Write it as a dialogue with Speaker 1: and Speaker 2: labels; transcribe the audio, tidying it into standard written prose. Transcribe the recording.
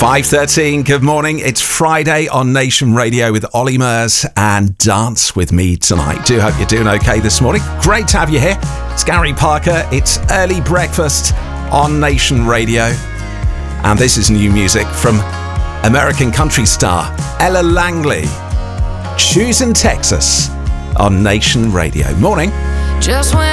Speaker 1: 5:13, good morning. It's Friday on Nation Radio with Ollie Murs and Dance With Me tonight. Do hope you're doing okay this morning. Great to have you here. It's Gary Parker. It's early breakfast on Nation Radio. And this is new music from American country star Ella Langley. Choosing Texas on Nation Radio. Morning.
Speaker 2: Just when